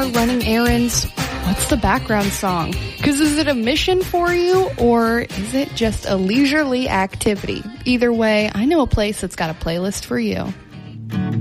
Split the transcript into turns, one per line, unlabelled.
are running errands, what's the background song? Because is it a mission for you, or is it just a leisurely activity? Either way, I know a place that's got a playlist for you.